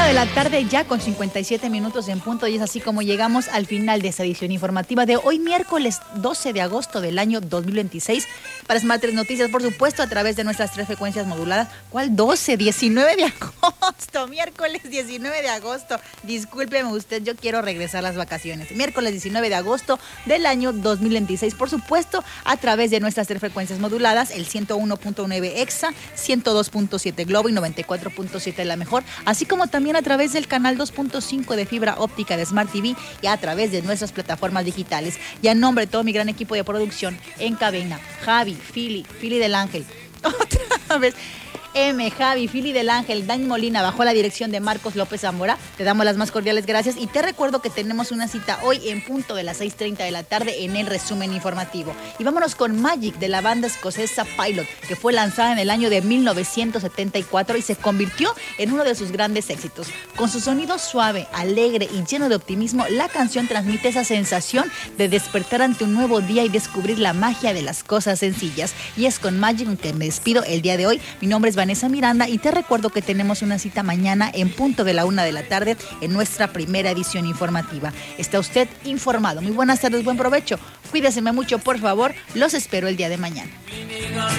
de la tarde ya con 57 minutos en punto y es así como llegamos al final de esta edición informativa de hoy miércoles 12 de agosto del año 2026 para Smart 3 Noticias, por supuesto, a través de nuestras 3 frecuencias moduladas. ¿Cuál 12? 19 de agosto, miércoles 19 de agosto. Discúlpeme usted, yo quiero regresar a las vacaciones. Miércoles 19 de agosto del año 2026, por supuesto, a través de nuestras 3 frecuencias moduladas, el 101.9 EXA, 102.7 Globo y 94.7 La Mejor, así como también a través del canal 2.5 de fibra óptica de Smart TV y a través de nuestras plataformas digitales. Y a nombre de todo mi gran equipo de producción en cabina, Javi, Fili del Ángel, otra vez, Javi, Fili del Ángel, Dani Molina, bajo la dirección de Marcos López Zamora, te damos las más cordiales gracias y te recuerdo que tenemos una cita hoy en punto de las 6:30 de la tarde en el resumen informativo. Y vámonos con Magic de la banda escocesa Pilot, que fue lanzada en el año de 1974 y se convirtió en uno de sus grandes éxitos. Con su sonido suave, alegre y lleno de optimismo, la canción transmite esa sensación de despertar ante un nuevo día y descubrir la magia de las cosas sencillas. Y es con Magic que me despido el día de hoy. Mi nombre es Vanessa Miranda y te recuerdo que tenemos una cita mañana en punto de la 1 de la tarde en nuestra primera edición informativa. Está usted informado. Muy buenas tardes, buen provecho. Cuídeseme mucho, por favor. Los espero el día de mañana.